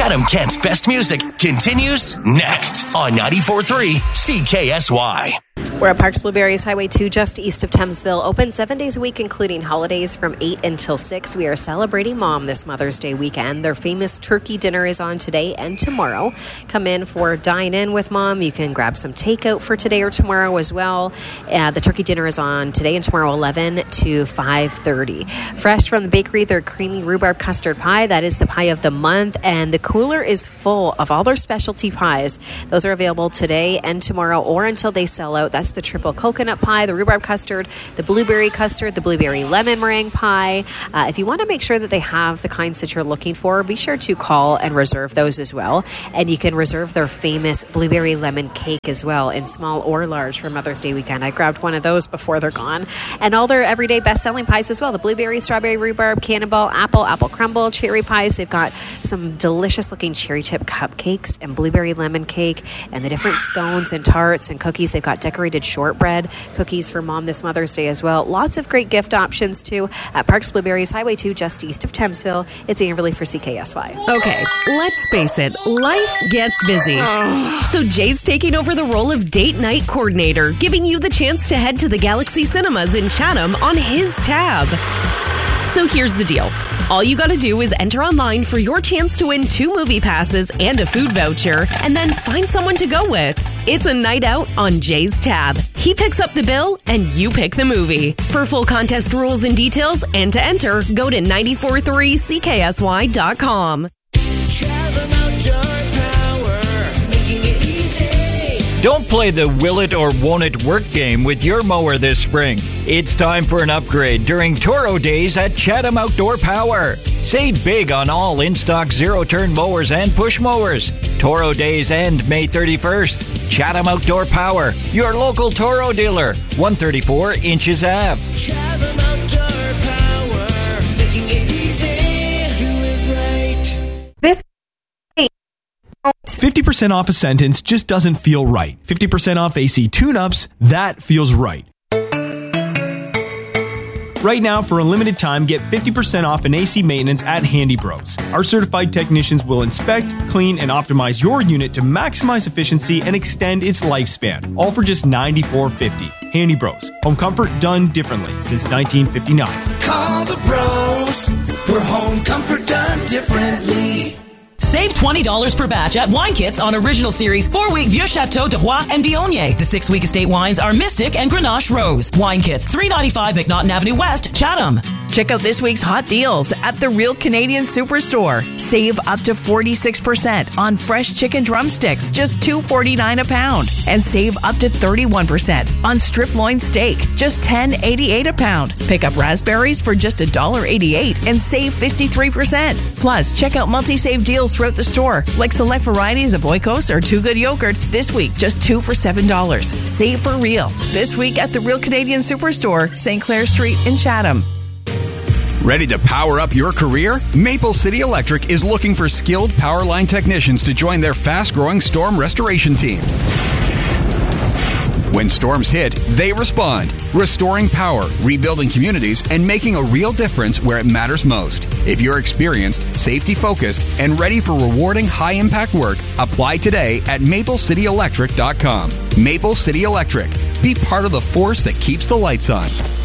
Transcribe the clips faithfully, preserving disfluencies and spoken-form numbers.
Chatham-Kent's best music continues next on ninety-four point three C K S Y. We're at Parks Blueberries, Highway two, just east of Thamesville. Open seven days a week, including holidays from eight until six. We are celebrating Mom this Mother's Day weekend. Their famous turkey dinner is on today and tomorrow. Come in for dine-in with Mom. You can grab some takeout for today or tomorrow as well. Uh, the turkey dinner is on today and tomorrow, eleven to five thirty. Fresh from the bakery, their creamy rhubarb custard pie. That is the pie of the month. And the cooler is full of all their specialty pies. Those are available today and tomorrow or until they sell out. That's the triple coconut pie, the rhubarb custard, the blueberry custard, the blueberry lemon meringue pie. Uh, if you want to make sure that they have the kinds that you're looking for, be sure to call and reserve those as well. And you can reserve their famous blueberry lemon cake as well, in small or large, for Mother's Day weekend. I grabbed one of those before they're gone. And all their everyday best-selling pies as well, the blueberry, strawberry, rhubarb, cannonball, apple, apple crumble, cherry pies. They've got some delicious-looking cherry chip cupcakes and blueberry lemon cake and the different scones and tarts and cookies. They've got decorated shortbread cookies for Mom this Mother's Day as well. Lots of great gift options too at Parks Blueberries, Highway two, just east of Thamesville. It's Amberly for C K S Y. Okay, let's face it, life gets busy. So Jay's taking over the role of date night coordinator, giving you the chance to head to the Galaxy Cinemas in Chatham on his tab. So here's the deal. All you gotta do is enter online for your chance to win two movie passes and a food voucher, and then find someone to go with. It's a night out on Jay's tab. He picks up the bill, and you pick the movie. For full contest rules and details, and to enter, go to nine four three C K S Y dot com. Don't play the will it or won't it work game with your mower this spring. It's time for an upgrade during Toro Days at Chatham Outdoor Power. Save big on all in-stock zero-turn mowers and push mowers. Toro Days end May thirty-first. Chatham Outdoor Power, your local Toro dealer, one thirty-four Inches Ave. Chatham Outdoor Power, making it easy, do it right. This fifty percent off a sentence just doesn't feel right. fifty percent off A C tune-ups, that feels right. Right now, for a limited time, get fifty percent off an A C maintenance at Handy Bros. Our certified technicians will inspect, clean, and optimize your unit to maximize efficiency and extend its lifespan, all for just ninety-four fifty. Handy Bros. Home comfort done differently since nineteen fifty-nine. Call the bros, we're home comfort done differently. Save twenty dollars per batch at Wine Kits on Original Series four-week Vieux Chateau de Roy and Viognier. The six-week estate wines are Mystic and Grenache Rose. Wine Kits, three ninety-five McNaughton Avenue West, Chatham. Check out this week's hot deals at the Real Canadian Superstore. Save up to forty-six percent on fresh chicken drumsticks, just two forty-nine a pound. And save up to thirty-one percent on strip loin steak, just ten eighty-eight a pound. Pick up raspberries for just one dollar eighty-eight and save fifty-three percent. Plus, check out multi-save deals throughout the store, like select varieties of Oikos or Too Good yogurt. This week, just two for seven dollars. Save for real. This week at the Real Canadian Superstore, Saint Clair Street in Chatham. Ready to power up your career? Maple City Electric is looking for skilled power line technicians to join their fast-growing storm restoration team. When storms hit, they respond, restoring power, rebuilding communities, and making a real difference where it matters most. If you're experienced, safety-focused, and ready for rewarding high-impact work, apply today at maple city electric dot com. Maple City Electric. Be part of the force that keeps the lights on.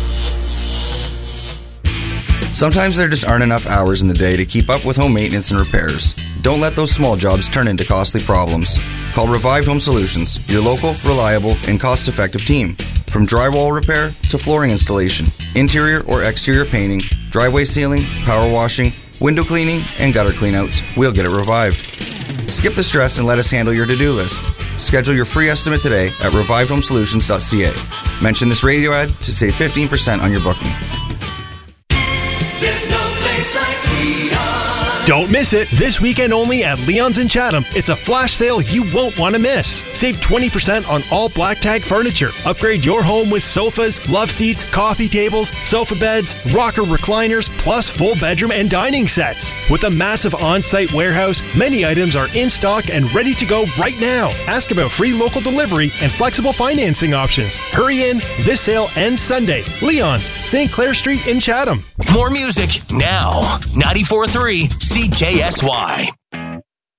Sometimes there just aren't enough hours in the day to keep up with home maintenance and repairs. Don't let those small jobs turn into costly problems. Call Revived Home Solutions, your local, reliable, and cost-effective team. From drywall repair to flooring installation, interior or exterior painting, driveway sealing, power washing, window cleaning, and gutter cleanouts, we'll get it revived. Skip the stress and let us handle your to-do list. Schedule your free estimate today at revived home solutions dot c a. Mention this radio ad to save fifteen percent on your booking. There's no place like Leon. Don't miss it. This weekend only at Leon's in Chatham. It's a flash sale you won't want to miss. Save twenty percent on all Black Tag furniture. Upgrade your home with sofas, love seats, coffee tables, sofa beds, rocker recliners, plus full bedroom and dining sets. With a massive on-site warehouse, many items are in stock and ready to go right now. Ask about free local delivery and flexible financing options. Hurry in. This sale ends Sunday. Leon's, Saint Clair Street in Chatham. More music now. ninety-four point three C K S Y.